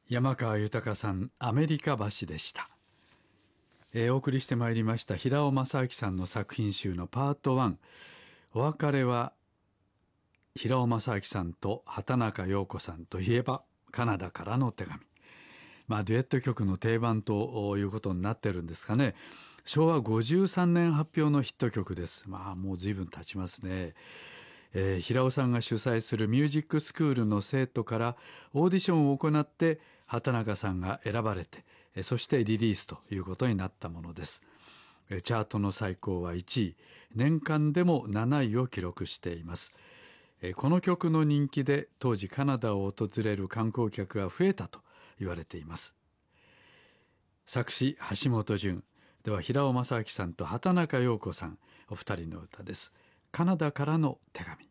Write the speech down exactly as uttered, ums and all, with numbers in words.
山川豊さん、アメリカ橋でした。えー、お送りしてまいりました平尾正明さんの作品集のパートワン。お別れは平尾正明さんと畑中陽子さんといえばカナダからの手紙。まあデュエット曲の定番ということになってるんですかね。しょうわごじゅうさんねん発表のヒット曲です。まあもう随分経ちますね。えー、平尾さんが主催するミュージックスクールの生徒からオーディションを行って畑中さんが選ばれて、そしてリリースということになったものです。チャートの最高はいちい、年間でもなないを記録しています。この曲の人気で当時カナダを訪れる観光客が増えたと言われています。作詞橋本淳、では平尾正明さんと畑中陽子さん、お二人の歌です。カナダからの手紙。